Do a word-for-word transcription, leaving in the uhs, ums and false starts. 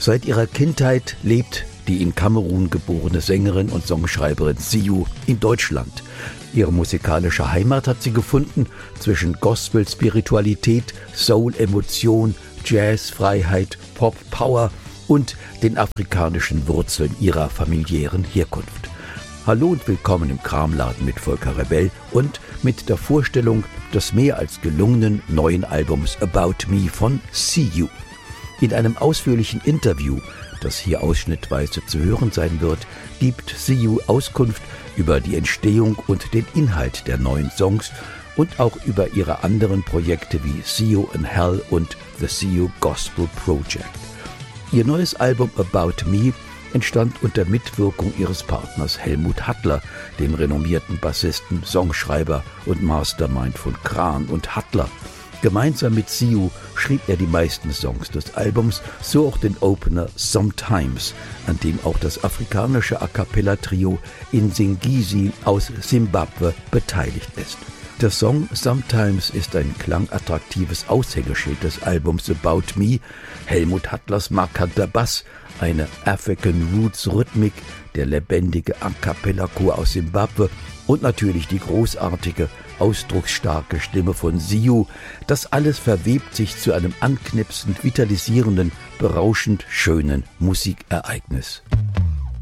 Seit ihrer Kindheit lebt die in Kamerun geborene Sängerin und Songschreiberin Siou in Deutschland. Ihre musikalische Heimat hat sie gefunden zwischen Gospel-Spiritualität, Soul-Emotion, Jazz-Freiheit, Pop-Power und den afrikanischen Wurzeln ihrer familiären Herkunft. Hallo und willkommen im Kramladen mit Volker Rebell und mit der Vorstellung des mehr als gelungenen neuen Albums About Me von Siou. In einem ausführlichen Interview, das hier ausschnittweise zu hören sein wird, gibt Siou Auskunft über die Entstehung und den Inhalt der neuen Songs und auch über ihre anderen Projekte wie Siou in Hell und The Siou Gospel Project. Ihr neues Album About Me entstand unter Mitwirkung ihres Partners Helmut Hattler, dem renommierten Bassisten, Songschreiber und Mastermind von Kran und Hattler. Gemeinsam mit Siou schrieb er die meisten Songs des Albums, so auch den Opener Sometimes, an dem auch das afrikanische A-Cappella-Trio Insingisi aus Simbabwe beteiligt ist. Der Song Sometimes ist ein klangattraktives Aushängeschild des Albums About Me, Helmut Hattlers markanter Bass, eine African Roots Rhythmik, der lebendige A-Cappella-Chor aus Simbabwe und natürlich die großartige, ausdrucksstarke Stimme von Siou. Das alles verwebt sich zu einem anknipsend vitalisierenden, berauschend schönen Musikereignis.